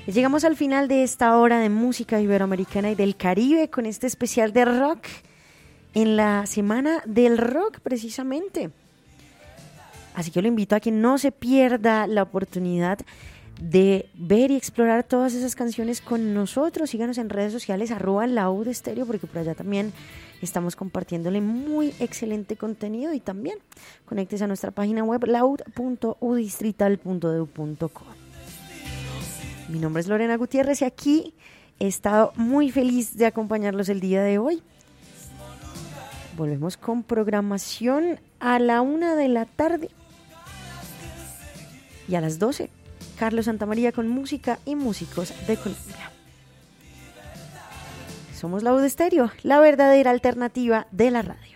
Llegamos al final de esta hora de música iberoamericana y del Caribe con este especial de rock en la Semana del Rock precisamente. Así que lo invito a que no se pierda la oportunidad de ver y explorar todas esas canciones con nosotros. Síganos en redes sociales @Laud Estéreo, porque por allá también estamos compartiéndole muy excelente contenido, y también conéctese a nuestra página web laud.udistrital.edu.co. Mi nombre es Lorena Gutiérrez y aquí he estado muy feliz de acompañarlos el día de hoy. Volvemos con programación a la 1 de la tarde y a las 12. Carlos Santamaría con música y músicos de Colombia. Somos Laud Estéreo, la verdadera alternativa de la radio.